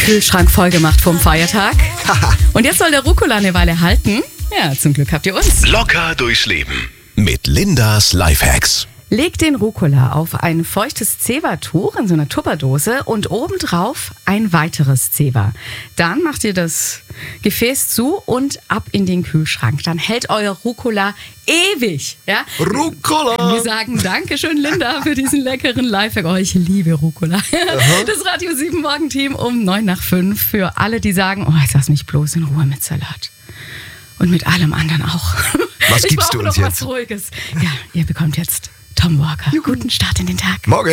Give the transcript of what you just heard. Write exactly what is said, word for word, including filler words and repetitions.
Kühlschrank vollgemacht vom Feiertag. Und jetzt soll der Rucola eine Weile halten. Ja, zum Glück habt ihr uns. Locker durchs Leben mit Lindas Lifehacks. Legt den Rucola auf ein feuchtes Zewa-Tuch in so einer Tupperdose und obendrauf ein weiteres Zewa. Dann macht ihr das Gefäß zu und ab in den Kühlschrank. Dann hält euer Rucola ewig. Ja? Rucola! Wir sagen Dankeschön, Linda, für diesen leckeren Lifehack. Oh, ich liebe Rucola. Das Radio sieben Morgenteam um neun nach fünf. Für alle, die sagen, oh, jetzt lass mich bloß in Ruhe mit Salat. Und mit allem anderen auch. Was ich gibst brauche du noch uns was jetzt? Ruhiges. Ja, ihr bekommt jetzt Tom Walker. Guten Start in den Tag. Morgen.